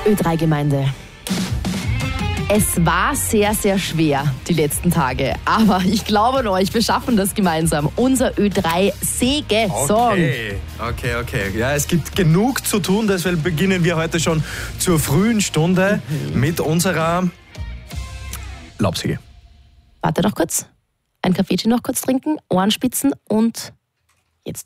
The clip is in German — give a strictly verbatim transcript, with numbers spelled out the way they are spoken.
Ö drei Gemeinde. Es war sehr, sehr schwer die letzten Tage, aber ich glaube an euch, wir schaffen das gemeinsam. Unser Ö drei Säge-Song. Okay, okay, okay. Ja, es gibt genug zu tun, deswegen beginnen wir heute schon zur frühen Stunde mhm. mit unserer Laubsäge. Warte noch kurz. Ein Kaffeechen noch kurz trinken, Ohrenspitzen und